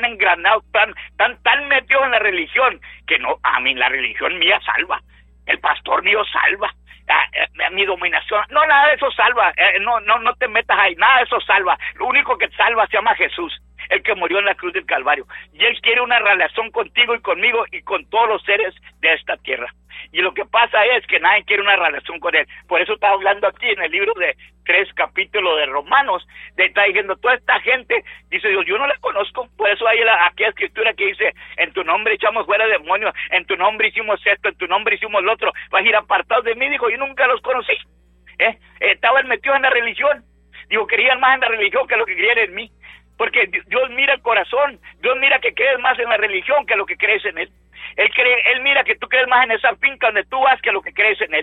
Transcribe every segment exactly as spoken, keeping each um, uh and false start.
engranados, tan, tan, tan metidos en la religión, que no, a mí la religión mía salva, el pastor mío salva, a, a, a mi dominación, no, nada de eso salva, eh, no, no, no te metas ahí, nada de eso salva, lo único que salva se llama Jesús, el que murió en la cruz del Calvario, y Él quiere una relación contigo y conmigo y con todos los seres de esta tierra. Y lo que pasa es que nadie quiere una relación con Él. Por eso está hablando aquí en el libro de tres capítulos de Romanos, de está diciendo, toda esta gente, dice Dios, yo no la conozco. Por eso hay la, aquella escritura que dice, en tu nombre echamos fuera demonios, en tu nombre hicimos esto, en tu nombre hicimos lo otro, vas a ir apartados de mí. Dijo, yo nunca los conocí. ¿Eh? Estaban metidos en la religión. Digo, querían más en la religión que lo que querían en mí. Porque Dios mira el corazón, Dios mira que crees más en la religión que lo que crees en Él. Él cree, Él mira que tú crees más en esa finca donde tú vas que lo que crees en Él.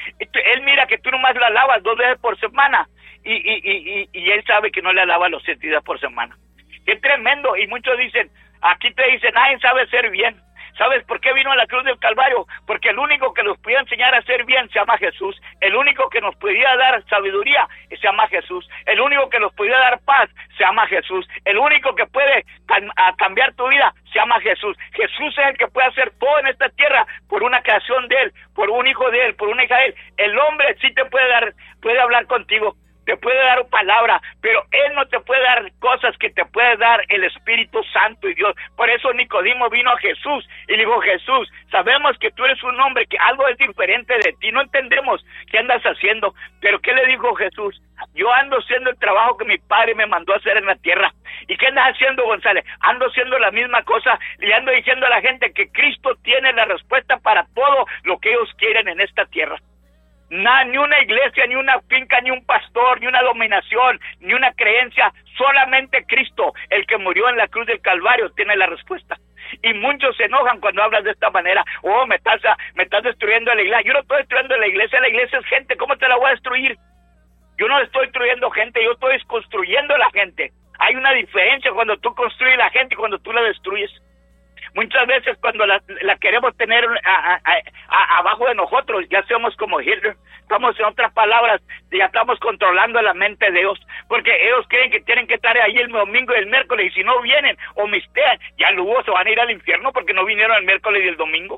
Él mira que tú nomás la lavas dos veces por semana y, y, y, y, y Él sabe que no le alaba los siete días por semana. Qué tremendo. Y muchos dicen, aquí te dicen, nadie sabe hacer bien. ¿Sabes por qué vino a la cruz del Calvario? Porque el único que nos podía enseñar a hacer bien se llama Jesús. El único que nos podía dar sabiduría se llama Jesús. El único que nos podía dar paz se llama Jesús. El único que puede cam- a cambiar tu vida se llama Jesús. Jesús es el que puede hacer todo en esta tierra por una creación de Él, por un hijo de Él, por una hija de Él. El hombre sí te puede dar, puede hablar contigo, te puede dar palabra, pero Él no te puede dar cosas que te puede dar el Espíritu Santo y Dios. Por eso Nicodimo vino a Jesús y le dijo, Jesús, sabemos que tú eres un hombre, que algo es diferente de ti, no entendemos qué andas haciendo, pero ¿qué le dijo Jesús? Yo ando haciendo el trabajo que mi padre me mandó a hacer en la tierra. ¿Y qué andas haciendo, González? Ando haciendo la misma cosa, y ando diciendo a la gente que Cristo tiene la respuesta para todo lo que ellos quieren en esta tierra. Nada, ni una iglesia, ni una finca, ni un pastor, ni una dominación, ni una creencia, solamente Cristo, el que murió en la cruz del Calvario, tiene la respuesta. Y muchos se enojan cuando hablas de esta manera. Oh, me estás, me estás destruyendo la iglesia. Yo no estoy destruyendo la iglesia, la iglesia es gente, ¿cómo te la voy a destruir? Yo no estoy destruyendo gente, yo estoy construyendo la gente. Hay una diferencia cuando tú construyes la gente y cuando tú la destruyes. Muchas veces cuando la, la queremos tener a, a, a, abajo de nosotros, ya somos como Hitler, estamos, en otras palabras, ya estamos controlando la mente de Dios, porque ellos creen que tienen que estar ahí el domingo y el miércoles, y si no vienen o mistean, ya luego se van a ir al infierno porque no vinieron el miércoles y el domingo.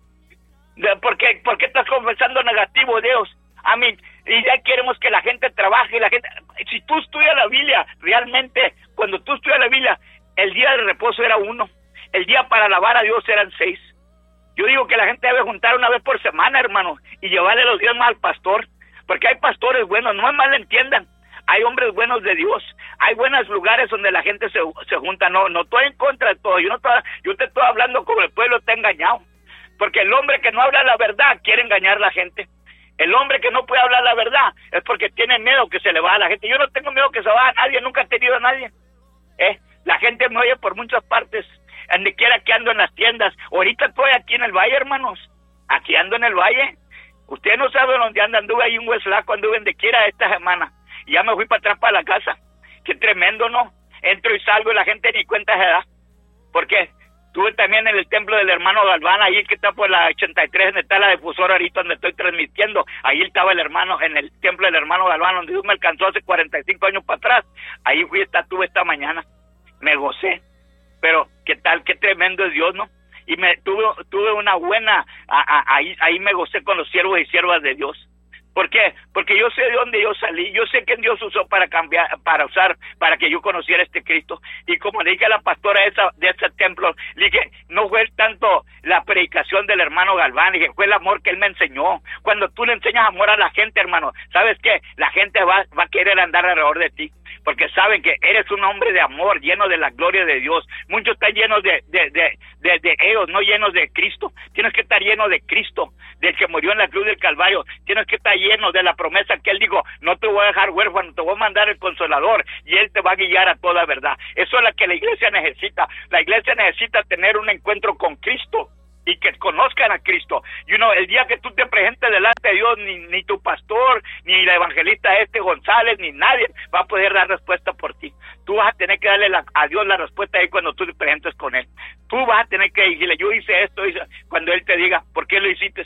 ¿Por qué, por qué estás confesando negativo de Dios? A mí, y ya queremos que la gente trabaje, y la gente, si tú estudias la Biblia, realmente, cuando tú estudias la Biblia, el día de reposo era uno. El día para alabar a Dios eran seis. Yo digo que la gente debe juntar una vez por semana, hermano, y llevarle los días más al pastor, porque hay pastores buenos, no es mal entiendan, hay hombres buenos de Dios, hay buenos lugares donde la gente se, se junta. No, no estoy en contra de todo, yo no estoy, yo te estoy hablando como el pueblo está engañado, porque el hombre que no habla la verdad quiere engañar a la gente. El hombre que no puede hablar la verdad es porque tiene miedo que se le vaya a la gente. Yo no tengo miedo que se vaya a nadie, nunca he tenido a nadie. ¿Eh? La gente me oye por muchas partes, donde quiera que ando en las tiendas. Ahorita estoy aquí en el valle, hermanos. Aquí ando en el valle. Usted no sabe dónde anda. Anduve ahí en Hueslaco, anduve donde quiera esta semana. Y ya me fui para atrás para la casa. Qué tremendo, ¿no? Entro y salgo y la gente ni cuenta se da. ¿Por qué? Estuve también en el templo del hermano Galván, ahí que está por la ochenta y tres, donde está la difusora ahorita, donde estoy transmitiendo. Ahí estaba el hermano, en el templo del hermano Galván, donde Dios me alcanzó hace cuarenta y cinco años para atrás. Ahí fui, esta, estuve esta mañana. Me gocé. Pero qué tal, qué tremendo es Dios, ¿no? Y me tuve tuve una buena, a, a, ahí ahí me gocé con los siervos y siervas de Dios. ¿Por qué? Porque yo sé de dónde yo salí, yo sé que Dios usó para cambiar, para usar, para que yo conociera a este Cristo. Y como le dije a la pastora de, esa, de ese templo, le dije, no fue tanto la predicación del hermano Galván, le dije, fue el amor que él me enseñó. Cuando tú le enseñas amor a la gente, hermano, ¿sabes qué? La gente va, va a querer andar alrededor de ti, porque saben que eres un hombre de amor, lleno de la gloria de Dios. Muchos están llenos de, de, de, de, de ellos, no llenos de Cristo. Tienes que estar lleno de Cristo, del que murió en la cruz del Calvario. Tienes que estar lleno de la promesa que Él dijo, no te voy a dejar huérfano, te voy a mandar el Consolador, y Él te va a guiar a toda verdad. Eso es lo que la iglesia necesita. La iglesia necesita tener un encuentro con Cristo, y que conozcan a Cristo. Y uno, el día que tú te presentes delante de Dios, ni, ni tu pastor, ni el evangelista este González, ni nadie va a poder dar respuesta por ti. Tú vas a tener que darle la, a Dios la respuesta ahí cuando tú te presentes con Él. Tú vas a tener que decirle, yo hice esto, hice, cuando Él te diga, ¿por qué lo hiciste?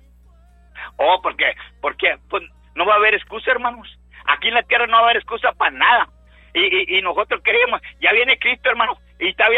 Oh, ¿por qué? ¿Por qué? Pues no va a haber excusa, hermanos. Aquí en la tierra no va a haber excusa para nada. Y, y, y nosotros creemos, ya viene Cristo, hermano, y está bien.